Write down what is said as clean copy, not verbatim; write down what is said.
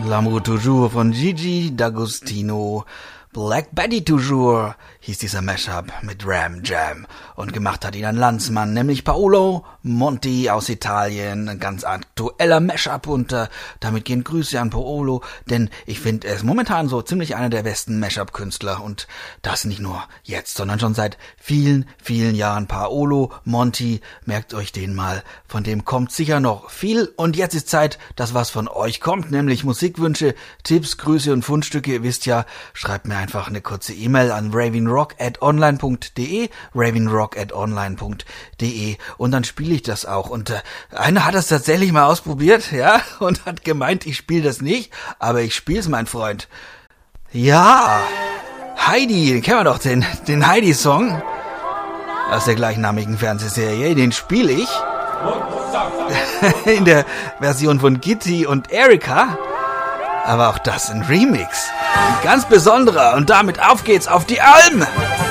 L'amour toujours von Gigi D'Agostino. Black Betty toujours hieß dieser Mashup mit Ram Jam und gemacht hat ihn ein Landsmann, nämlich Paolo Monti aus Italien. Ein ganz aktueller Mashup und damit gehen Grüße an Paolo, denn ich finde, er ist momentan so ziemlich einer der besten Mashup-Künstler und das nicht nur jetzt, sondern schon seit vielen, vielen Jahren. Paolo Monti, merkt euch den mal, von dem kommt sicher noch viel und jetzt ist Zeit, dass was von euch kommt, nämlich Musikwünsche, Tipps, Grüße und Fundstücke. Ihr wisst ja, schreibt mir einfach eine kurze E-Mail an ravinrock@online.de, ravinrock@online.de und dann spiele ich das auch. Und einer hat das tatsächlich mal ausprobiert, ja, und hat gemeint, ich spiele das nicht, aber ich spiele es, mein Freund. Ja, Heidi, den kennen wir doch, den Heidi-Song aus der gleichnamigen Fernsehserie, den spiele ich in der Version von Gitti und Erika. Aber auch das ein Remix. Ein ganz besonderer. Und damit auf geht's auf die Alm.